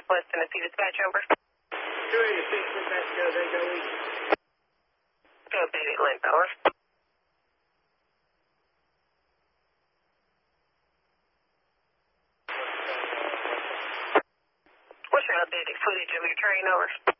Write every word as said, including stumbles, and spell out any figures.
Southwest Tennessee dispatch, over. two eighty-six, dispatch goes Echo East. Go Baby Lake, over. What's your updated footage of your train, over?